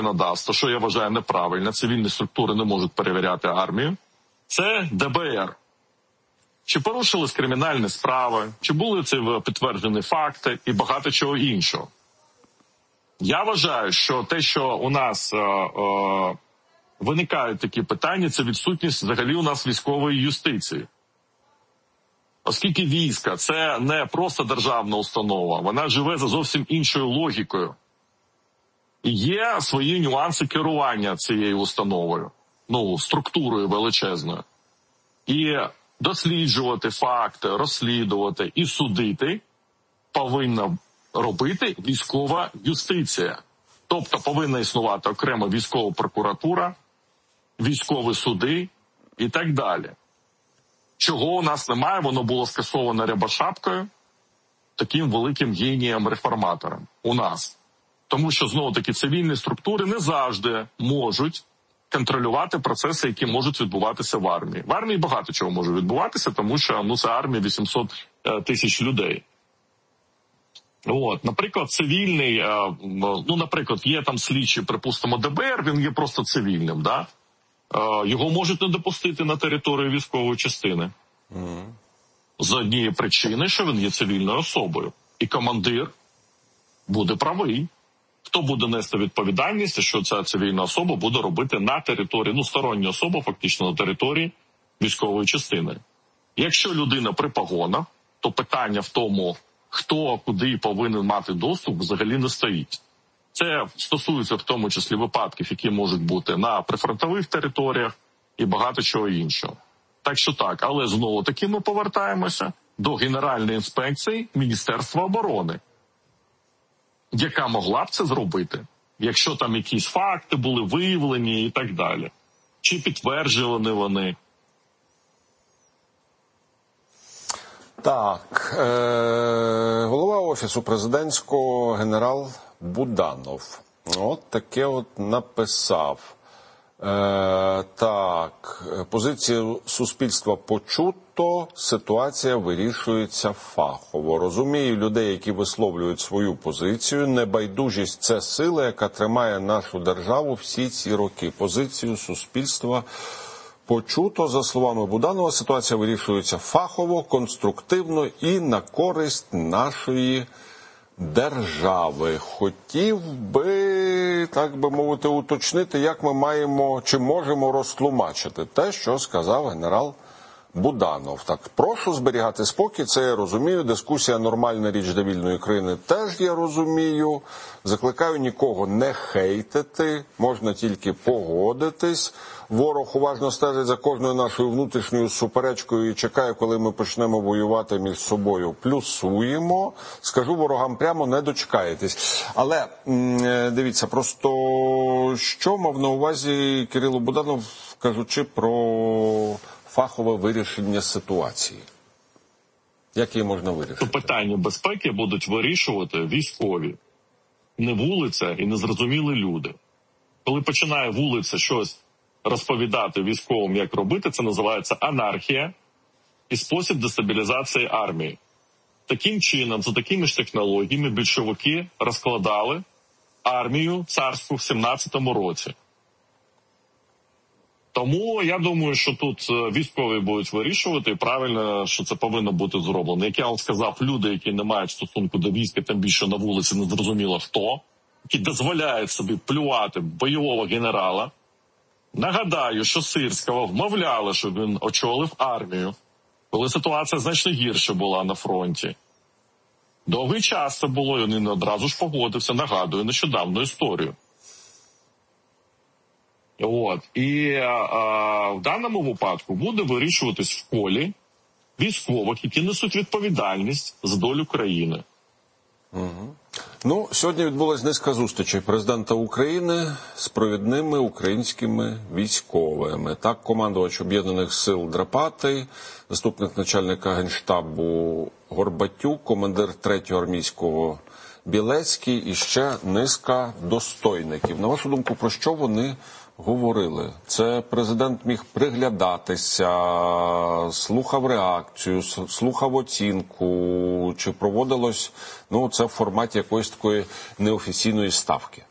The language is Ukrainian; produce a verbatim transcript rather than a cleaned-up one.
законодавства, що я вважаю неправильно, цивільні структури не можуть перевіряти армію, це Де Бе Ер. Чи порушились кримінальні справи, чи були це підтверджені факти і багато чого іншого. Я вважаю, що те, що у нас е, е, виникають такі питання, це відсутність взагалі у нас військової юстиції. Оскільки війська – це не просто державна установа, вона живе за зовсім іншою логікою. І є свої нюанси керування цією установою, ну, структурою величезною. І досліджувати факти, розслідувати і судити повинна робити військова юстиція. Тобто повинна існувати окрема військова прокуратура, військові суди і так далі. Чого у нас немає, воно було скасовано Рябошапкою, таким великим генієм-реформатором у нас. Тому що, знову-таки, цивільні структури не завжди можуть контролювати процеси, які можуть відбуватися в армії. В армії багато чого може відбуватися, тому що ну, це армія вісімсот тисяч людей. От, наприклад, цивільний, ну, наприклад, є там слідчий, припустимо, Де Бе Ер, він є просто цивільним, да? Його можуть не допустити на територію військової частини. Mm. З однієї причини, що він є цивільною особою. І командир буде правий. Хто буде нести відповідальність, що ця цивільна особа буде робити на території, ну, стороння особа фактично на території військової частини. Якщо людина при погонах, то питання в тому, хто куди повинен мати доступ, взагалі не стоїть. Це стосується в тому числі випадків, які можуть бути на прифронтових територіях і багато чого іншого. Так що так, але знову-таки ми повертаємося до Генеральної інспекції Міністерства оборони, яка могла б це зробити, якщо там якісь факти були виявлені і так далі. Чи підтверджені вони. Так, е- голова Офісу президентського генерал Буданов от таке от написав. Е, так, позиція суспільства почуто, ситуація вирішується фахово. Розумію людей, які висловлюють свою позицію. Небайдужість – це сила, яка тримає нашу державу всі ці роки. Позицію суспільства почуто, за словами Буданова, ситуація вирішується фахово, конструктивно і на користь нашої держави. Хотів би, так би мовити, уточнити, як ми маємо, чи можемо розтлумачити те, що сказав генерал Буданов. Так, прошу зберігати спокій, це я розумію, дискусія нормальна річ для вільної країни теж я розумію. Закликаю нікого не хейтити, можна тільки погодитись. Ворог уважно стежить за кожною нашою внутрішньою суперечкою і чекає, коли ми почнемо воювати між собою. Плюсуємо. Скажу ворогам прямо, не дочекаєтесь. Але, дивіться, просто що мав на увазі Кирило Буданов, кажучи про фахове вирішення ситуації? Як її можна вирішити? Питання безпеки будуть вирішувати військові. Не вулиця і незрозумілі люди. Коли починає вулиця щось розповідати військовим, як робити, це називається анархія і спосіб дестабілізації армії. Таким чином, за такими ж технологіями, більшовики розкладали армію царську в сімнадцятому році. Тому я думаю, що тут військові будуть вирішувати, і правильно, що це повинно бути зроблено. Як я вам сказав, люди, які не мають стосунку до війська, тим більше на вулиці не зрозуміло хто, які дозволяють собі плювати бойового генерала. Нагадаю, що Сирського вмовляли, щоб він очолив армію, коли ситуація значно гірша була на фронті. Довгий час це було, і він одразу ж погодився, нагадую, нещодавну історію. От. І а, в даному випадку буде вирішуватись в колі військових, які несуть відповідальність за долю країни. Угу. Ну, сьогодні відбулась низка зустрічей президента України з провідними українськими військовими. Так, командувач Об'єднаних сил Драпатий, заступник начальника Генштабу Горбатюк, командир третього армійського Білецький і ще низка достойників. На вашу думку, про що вони говорили? Це президент міг приглядатися, слухав реакцію, слухав оцінку, чи проводилось, ну, це в форматі якоїсь такої неофіційної ставки?